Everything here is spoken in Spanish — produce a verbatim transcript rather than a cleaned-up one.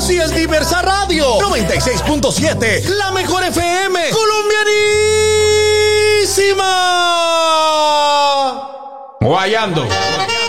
Así es Diversa Radio, noventa y seis punto siete, la mejor F M, colombianísima. Guayando.